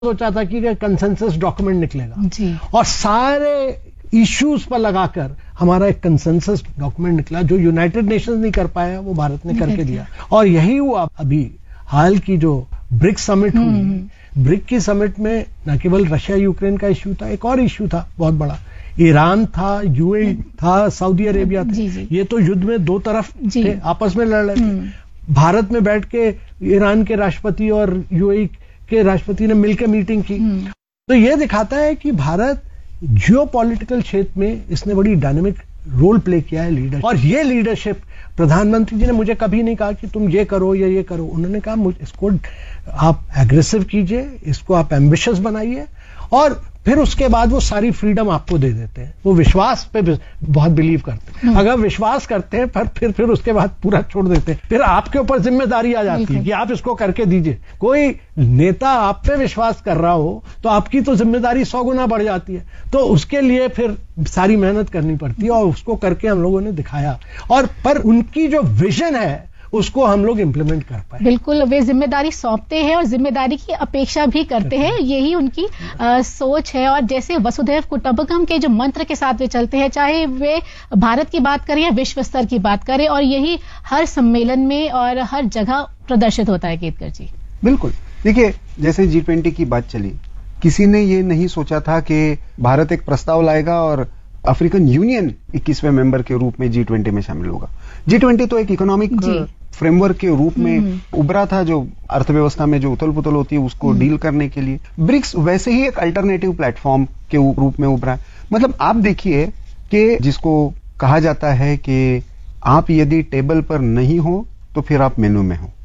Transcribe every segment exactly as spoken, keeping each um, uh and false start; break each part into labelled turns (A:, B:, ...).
A: सोचा था कि कंसेंसस डॉक्यूमेंट निकलेगा
B: जी।
A: और सारे इश्यूज पर लगाकर हमारा एक कंसेंसस डॉक्यूमेंट निकला, जो यूनाइटेड नेशंस नहीं कर पाया वो भारत ने करके दिया। और यही हुआ अभी हाल की जो ब्रिक समिट हुई, ब्रिक की समिट में न केवल रशिया यूक्रेन का इश्यू था, एक और इश्यू था बहुत बड़ा, ईरान था, यूएई था, सऊदी अरेबिया था। ये तो युद्ध में दो तरफ थे, आपस में लड़ रहे थे। भारत में बैठ के ईरान के राष्ट्रपति और यूएई के राष्ट्रपति ने मिलकर मीटिंग की। तो यह दिखाता है कि भारत जियोपॉलिटिकल क्षेत्र में इसने बड़ी डायनेमिक रोल प्ले किया है, लीडर। और ये लीडरशिप प्रधानमंत्री जी ने मुझे कभी नहीं कहा कि तुम ये करो या ये करो। उन्होंने कहा इसको आप एग्रेसिव कीजिए, इसको आप एम्बिशियस बनाइए और फिर उसके बाद वो सारी फ्रीडम आपको दे देते हैं। वो विश्वास पे बहुत बिलीव करते हैं। अगर विश्वास करते हैं पर फिर फिर उसके बाद पूरा छोड़ देते हैं, फिर आपके ऊपर जिम्मेदारी आ जाती है कि आप इसको करके दीजिए। कोई नेता आप पे विश्वास कर रहा हो तो आपकी तो जिम्मेदारी सौ गुना बढ़ जाती है। तो उसके लिए फिर सारी मेहनत करनी पड़ती है और उसको करके हम लोगों ने दिखाया। और पर उनकी जो विजन है उसको हम लोग इंप्लीमेंट कर पाए।
B: बिल्कुल, वे जिम्मेदारी सौंपते हैं और जिम्मेदारी की अपेक्षा भी करते हैं, यही उनकी आ, सोच है। और जैसे वसुधैव कुटुंबकम के जो मंत्र के साथ वे चलते हैं, चाहे वे भारत की बात करें या विश्व स्तर की बात करें, और यही हर सम्मेलन में और हर जगह प्रदर्शित होता है। केतकर जी
C: बिल्कुल, देखिए जैसे जी ट्वेंटी की बात चली, किसी ने ये नहीं सोचा था कि भारत एक प्रस्ताव लाएगा और अफ्रीकन यूनियन इक्कीसवें मेंबर के रूप में जी ट्वेंटी में शामिल होगा। जी ट्वेंटी तो एक इकोनॉमिक फ्रेमवर्क के रूप में उभरा था, जो अर्थव्यवस्था में जो उथल पुथल होती है उसको डील करने के लिए। ब्रिक्स वैसे ही एक अल्टरनेटिव प्लेटफॉर्म के रूप में उभरा। मतलब आप देखिए कि जिसको कहा जाता है कि आप यदि टेबल पर नहीं हो तो फिर आप मेनू में हो।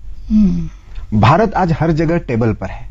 C: भारत आज हर जगह टेबल पर है,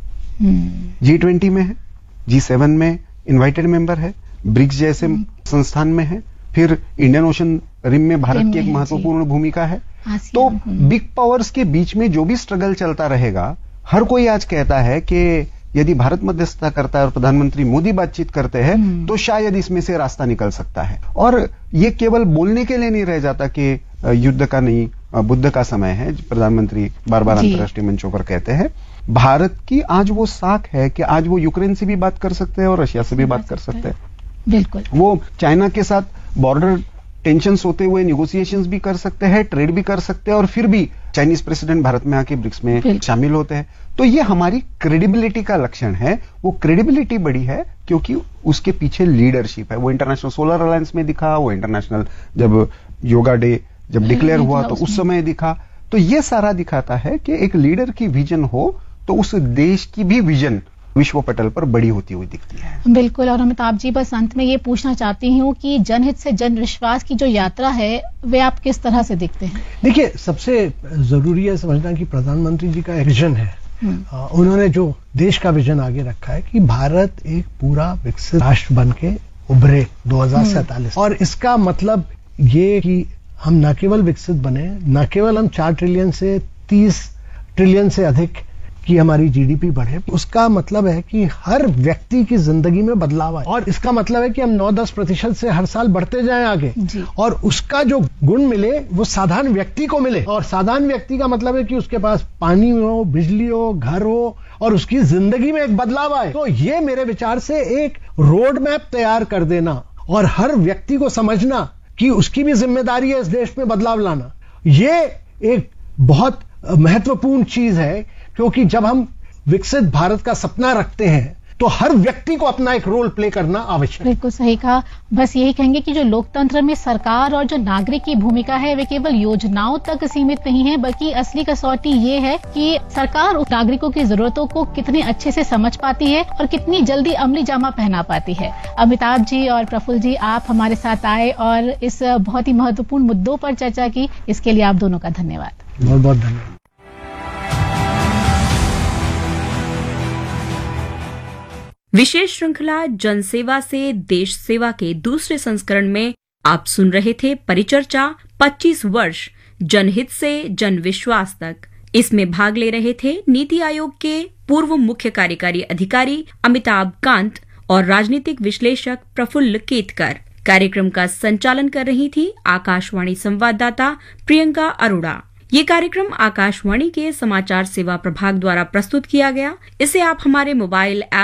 C: जी ट्वेंटी में है, जी सेवन में इन्वाइटेड मेंबर है, ब्रिक्स जैसे संस्थान में है, फिर इंडियन ओशन रिम में भारत की एक महत्वपूर्ण भूमिका है। तो बिग पावर्स के बीच में जो भी स्ट्रगल चलता रहेगा, हर कोई आज कहता है कि यदि भारत मध्यस्थता करता है और प्रधानमंत्री मोदी बातचीत करते हैं तो शायद इसमें से रास्ता निकल सकता है। और ये केवल बोलने के लिए नहीं रह जाता कि युद्ध का नहीं बुद्ध का समय है, प्रधानमंत्री बार बार अंतर्राष्ट्रीय मंचों पर कहते हैं। भारत की आज वो साख है कि आज वो यूक्रेन से भी बात कर सकते हैं और रशिया से भी बात कर सकते हैं।
B: बिल्कुल,
C: वो चाइना के साथ बॉर्डर टेंशंस होते हुए निगोशिएशंस भी कर सकते हैं, ट्रेड भी कर सकते हैं, और फिर भी चाइनीज प्रेसिडेंट भारत में आके ब्रिक्स में शामिल होते हैं। तो ये हमारी क्रेडिबिलिटी का लक्षण है। वो क्रेडिबिलिटी बड़ी है क्योंकि उसके पीछे लीडरशिप है। वो इंटरनेशनल सोलर अलायंस में दिखा, वो इंटरनेशनल जब योगा डे जब डिक्लेयर हुआ तो उस समय दिखा। तो ये सारा दिखाता है कि एक लीडर की विजन हो तो उस देश की भी विजन विश्व पटल पर बड़ी होती हुई दिखती है।
B: बिल्कुल। और अमिताभ जी, बस अंत में ये पूछना चाहती हूँ कि जनहित से जन विश्वास की जो यात्रा है वे आप किस तरह से देखते हैं?
A: देखिए, सबसे जरूरी है समझना कि प्रधानमंत्री जी का एक विजन है। आ, उन्होंने जो देश का विजन आगे रखा है कि भारत एक पूरा विकसित राष्ट्र बन के उभरे दो हजार सैंतालीस। और इसका मतलब ये कि हम न केवल विकसित बने, न केवल हम चार ट्रिलियन से तीस ट्रिलियन से अधिक कि हमारी जीडीपी बढ़े, उसका मतलब है कि हर व्यक्ति की जिंदगी में बदलाव आए। और इसका मतलब है कि हम नौ दस प्रतिशत से हर साल बढ़ते जाएं आगे, और उसका जो गुण मिले वो साधारण व्यक्ति को मिले। और साधारण व्यक्ति का मतलब है कि उसके पास पानी हो, बिजली हो, घर हो, और उसकी जिंदगी में एक बदलाव आए। तो ये मेरे विचार से एक रोड मैप तैयार कर देना और हर व्यक्ति को समझना कि उसकी भी जिम्मेदारी है इस देश में बदलाव लाना, ये एक बहुत महत्वपूर्ण चीज है। क्योंकि जब हम विकसित भारत का सपना रखते हैं तो हर व्यक्ति को अपना एक रोल प्ले करना आवश्यक है।
B: बिल्कुल सही कहा। बस यही कहेंगे कि जो लोकतंत्र में सरकार और जो नागरिक की भूमिका है वे केवल योजनाओं तक सीमित नहीं है, बल्कि असली कसौटी ये है कि सरकार नागरिकों की जरूरतों को कितने अच्छे से समझ पाती है और कितनी जल्दी अमली जामा पहना पाती है। अमिताभ जी और प्रफुल्ल जी, आप हमारे साथ आए और इस बहुत ही महत्वपूर्ण मुद्दों पर चर्चा की, इसके लिए आप दोनों का धन्यवाद।
A: बहुत बहुत धन्यवाद।
D: विशेष श्रृंखला जनसेवा से देश सेवा के दूसरे संस्करण में आप सुन रहे थे परिचर्चा पच्चीस वर्ष जनहित से जन विश्वास तक। इसमें भाग ले रहे थे नीति आयोग के पूर्व मुख्य कार्यकारी अधिकारी अमिताभ कांत और राजनीतिक विश्लेषक प्रफुल्ल केतकर। कार्यक्रम का संचालन कर रही थी आकाशवाणी संवाददाता प्रियंका अरोड़ा। ये कार्यक्रम आकाशवाणी के समाचार सेवा प्रभाग द्वारा प्रस्तुत किया गया। इसे आप हमारे मोबाइल ऐप